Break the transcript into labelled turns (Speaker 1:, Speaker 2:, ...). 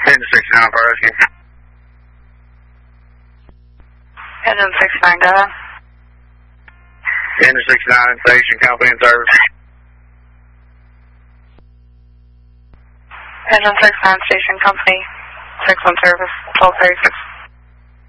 Speaker 1: Engine 69 for rescue.
Speaker 2: Engine 69, go ahead.
Speaker 1: Engine 69 in station, company in service.
Speaker 2: Engine 69 station, company 6 on service, 1236.